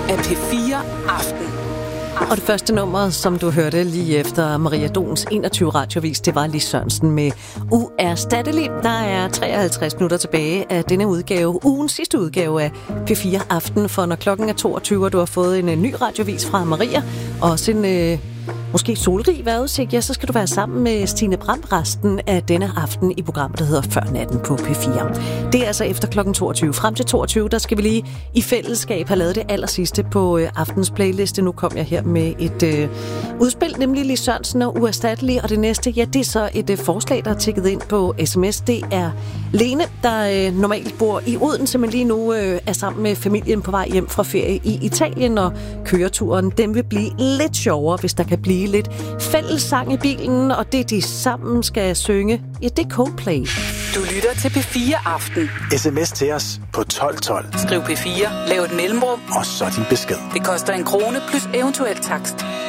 af P4 Aften. Og det første nummer, som du hørte lige efter Maria Dons 21 radiovis, det var Lis Sørensen med Uerstattelig. Der er 53 minutter tilbage af denne udgave, ugens sidste udgave af P4 Aften, for når klokken er 22, og du har fået en ny radiovis fra Maria, og også en måske solrig vejrudsigt, ja, så skal du være sammen med Stine Brandt resten af denne aften i programmet, der hedder Før Natten på P4. Det er altså efter klokken 22. Frem til 22, der skal vi lige i fællesskab have lavet det allersidste på aftens playliste. Nu kom jeg her med et udspil, nemlig Lis Sørensen og Uerstattelig, og det næste, ja, det er så et forslag, der er tikket ind på sms. Det er Lene, der normalt bor i Odense, men lige nu er sammen med familien på vej hjem fra ferie i Italien, og køreturen, den vil blive lidt sjovere, hvis der kan blive lidt fællessang i bilen, og det de sammen skal synge, ja, det er Coldplay. Du lytter til P4 Aften. SMS til os på 1212. Skriv P4, lav et mellemrum, og så din besked. det koster 1 krone plus eventuel takst.